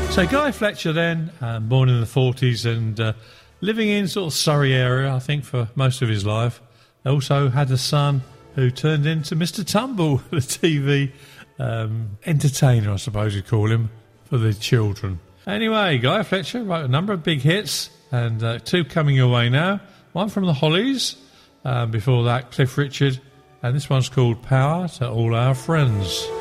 So Guy Fletcher then, born in the 40s and living in sort of Surrey area, I think, for most of his life. Also had a son who turned into Mr. Tumble, the TV entertainer, I suppose you'd call him, for the children. Anyway, Guy Fletcher wrote a number of big hits, and two coming your way now. One from the Hollies, before that Cliff Richard, and this one's called Power to All Our Friends.